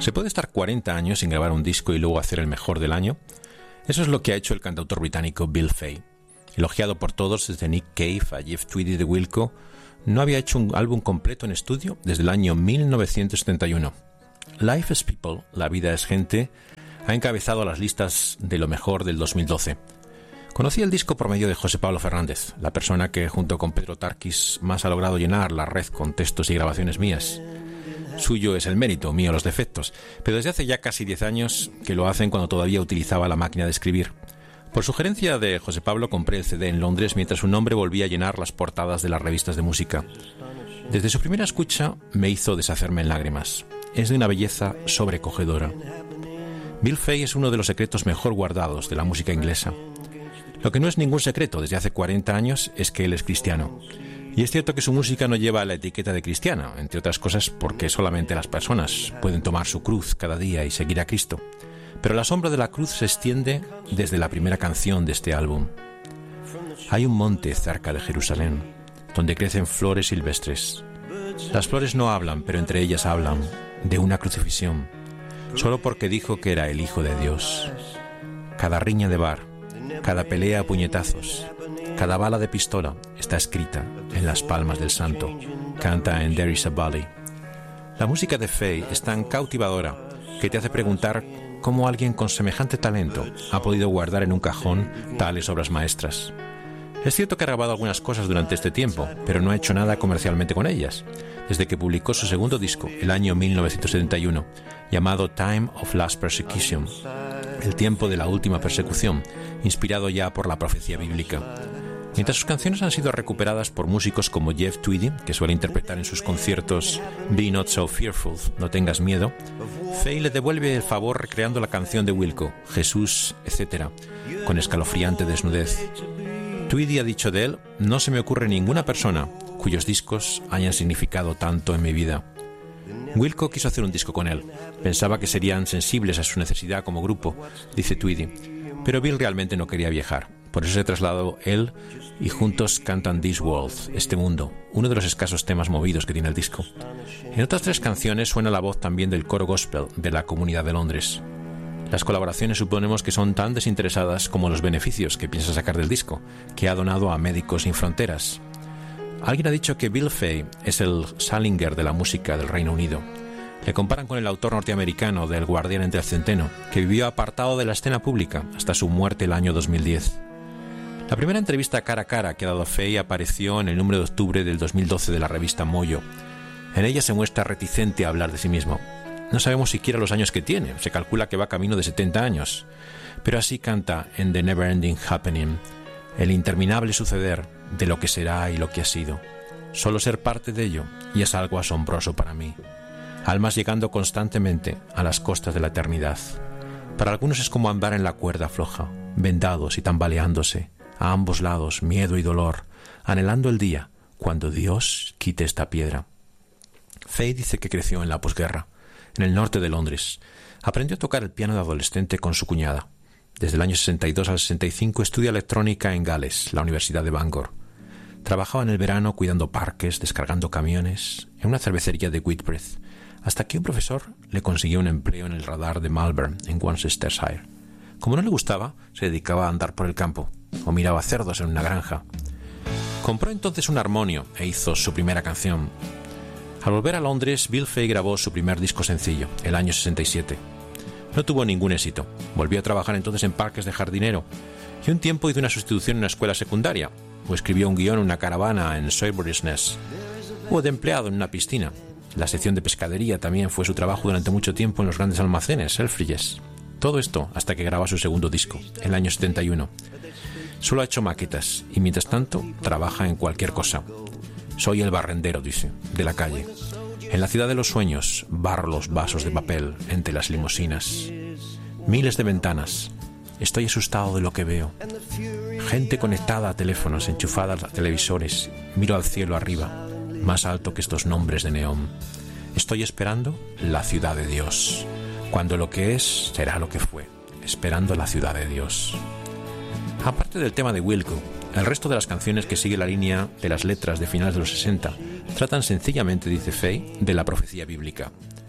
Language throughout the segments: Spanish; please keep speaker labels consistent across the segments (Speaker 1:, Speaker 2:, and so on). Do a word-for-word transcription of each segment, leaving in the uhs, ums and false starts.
Speaker 1: ¿Se puede estar cuarenta años sin grabar un disco y luego hacer el mejor del año? Eso es lo que ha hecho el cantautor británico Bill Fay. Elogiado por todos, desde Nick Cave a Jeff Tweedy de Wilco, no había hecho un álbum completo en estudio desde el año mil novecientos setenta y uno. Life is People, La vida es gente, ha encabezado las listas de lo mejor del dos mil doce. Conocí el disco por medio de José Pablo Fernández, la persona que junto con Pedro Tarquis más ha logrado llenar la red con textos y grabaciones mías. Suyo es el mérito, mío los defectos, pero desde hace ya casi diez años que lo hacen cuando todavía utilizaba la máquina de escribir. Por sugerencia de José Pablo compré el C D en Londres mientras su nombre volvía a llenar las portadas de las revistas de música. Desde su primera escucha me hizo deshacerme en lágrimas. Es de una belleza sobrecogedora. Bill Fay es uno de los secretos mejor guardados de la música inglesa. Lo que no es ningún secreto desde hace cuarenta años es que él es cristiano. Y es cierto que su música no lleva la etiqueta de cristiana, entre otras cosas porque solamente las personas pueden tomar su cruz cada día y seguir a Cristo. Pero la sombra de la cruz se extiende desde la primera canción de este álbum. Hay un monte cerca de Jerusalén, donde crecen flores silvestres. Las flores no hablan, pero entre ellas hablan de una crucifixión, solo porque dijo que era el Hijo de Dios. Cada riña de bar, cada pelea a puñetazos, cada bala de pistola está escrita en las palmas del santo, canta en There is a Valley. La música de Fay es tan cautivadora que te hace preguntar cómo alguien con semejante talento ha podido guardar en un cajón tales obras maestras. Es cierto que ha grabado algunas cosas durante este tiempo, pero no ha hecho nada comercialmente con ellas, desde que publicó su segundo disco, el año mil novecientos setenta y uno, llamado Time of Last Persecution, el tiempo de la última persecución, inspirado ya por la profecía bíblica. Mientras sus canciones han sido recuperadas por músicos como Jeff Tweedy, que suele interpretar en sus conciertos Be Not So Fearful, No Tengas Miedo, Fay le devuelve el favor recreando la canción de Wilco, Jesús, etcétera, con escalofriante desnudez. Tweedy ha dicho de él: no se me ocurre ninguna persona cuyos discos hayan significado tanto en mi vida. Wilco quiso hacer un disco con él. Pensaba que serían sensibles a su necesidad como grupo, dice Tweedy, pero Bill realmente no quería viajar. Por eso se trasladó él y juntos cantan This World, este mundo, uno de los escasos temas movidos que tiene el disco. En otras tres canciones suena la voz también del coro gospel de la Comunidad de Londres. Las colaboraciones suponemos que son tan desinteresadas como los beneficios que piensa sacar del disco, que ha donado a Médicos Sin Fronteras. Alguien ha dicho que Bill Fay es el Salinger de la música del Reino Unido. Le comparan con el autor norteamericano del Guardián entre el Centeno, que vivió apartado de la escena pública hasta su muerte el año dos mil diez. La primera entrevista cara a cara que ha dado Fay apareció en el número de octubre del dos mil doce de la revista Mojo. En ella se muestra reticente a hablar de sí mismo. No sabemos siquiera los años que tiene, se calcula que va camino de setenta años. Pero así canta en The Never Ending Happening, el interminable suceder de lo que será y lo que ha sido. Solo ser parte de ello y es algo asombroso para mí. Almas llegando constantemente a las costas de la eternidad. Para algunos es como andar en la cuerda floja, vendados y tambaleándose, a ambos lados, miedo y dolor, anhelando el día cuando Dios quite esta piedra. Fay dice que creció en la posguerra, en el norte de Londres. Aprendió a tocar el piano de adolescente con su cuñada. Desde el año sesenta y dos al sesenta y cinco estudia electrónica en Gales, la Universidad de Bangor. Trabajaba en el verano cuidando parques, descargando camiones, en una cervecería de Whitbread, hasta que un profesor le consiguió un empleo en el radar de Malvern, en Worcestershire. Como no le gustaba, se dedicaba a andar por el campo, o miraba cerdos en una granja. Compró entonces un armonio e hizo su primera canción. Al volver a Londres, Bill Fay grabó su primer disco sencillo, el año sesenta y siete. No tuvo ningún éxito. Volvió a trabajar entonces en parques de jardinero, y un tiempo hizo una sustitución en una escuela secundaria, o escribió un guión en una caravana en Sowerby's Nest, o de empleado en una piscina. La sección de pescadería también fue su trabajo durante mucho tiempo en los grandes almacenes, Selfridges. Todo esto hasta que graba su segundo disco, el año setenta y uno. Solo ha hecho maquetas y mientras tanto trabaja en cualquier cosa. Soy el barrendero, dice, de la calle. En la ciudad de los sueños barro los vasos de papel entre las limusinas. Miles de ventanas. Estoy asustado de lo que veo. Gente conectada a teléfonos, enchufada a televisores. Miro al cielo arriba, más alto que estos nombres de neón. Estoy esperando la ciudad de Dios, cuando lo que es será lo que fue. Esperando la ciudad de Dios. Aparte del tema de Wilco, el resto de las canciones que sigue la línea de las letras de finales de los sesenta tratan sencillamente, dice Fay, de la profecía bíblica.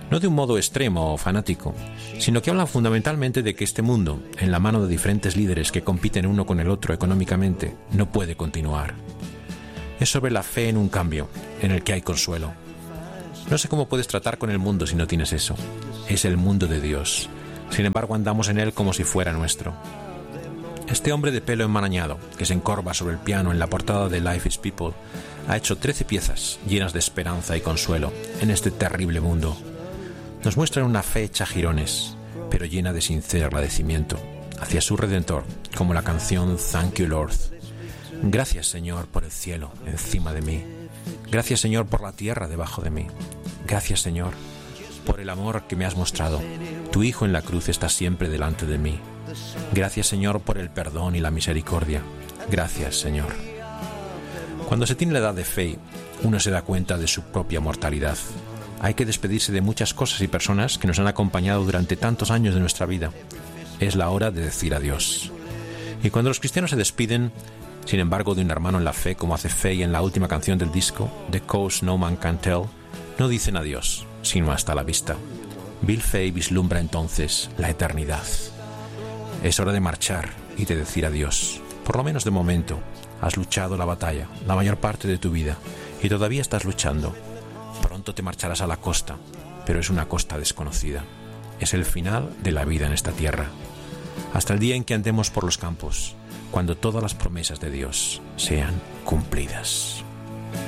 Speaker 1: no de un modo extremo o fanático, sino que hablan fundamentalmente de que este mundo, en la mano de diferentes líderes que compiten uno con el otro económicamente, no puede continuar. Es sobre la fe en un cambio, en el que hay consuelo. No sé cómo puedes tratar con el mundo si no tienes eso. Es el mundo de Dios. Sin embargo, andamos en él como si fuera nuestro. Este hombre de pelo enmarañado, que se encorva sobre el piano en la portada de Life is People, ha hecho trece piezas llenas de esperanza y consuelo en este terrible mundo. Nos muestran una fe hecha jirones, pero llena de sincero agradecimiento hacia su Redentor, como la canción Thank You Lord. Gracias, Señor, por el cielo encima de mí. Gracias, Señor, por la tierra debajo de mí. Gracias, Señor, por el amor que me has mostrado. Tu Hijo en la cruz está siempre delante de mí. Gracias, Señor, por el perdón y la misericordia. Gracias, Señor. Cuando se tiene la edad de fe, uno se da cuenta de su propia mortalidad. Hay que despedirse de muchas cosas y personas que nos han acompañado durante tantos años de nuestra vida. Es la hora de decir adiós. Y cuando los cristianos se despiden, sin embargo, de un hermano en la fe, como hace Faye en la última canción del disco, The Coast No Man Can Tell, no dicen adiós, sino hasta la vista. Bill Fay vislumbra entonces la eternidad. Es hora de marchar y de decir adiós. Por lo menos de momento, has luchado la batalla, la mayor parte de tu vida, y todavía estás luchando. Pronto te marcharás a la costa, pero es una costa desconocida. Es el final de la vida en esta tierra. Hasta el día en que andemos por los campos, cuando todas las promesas de Dios sean cumplidas.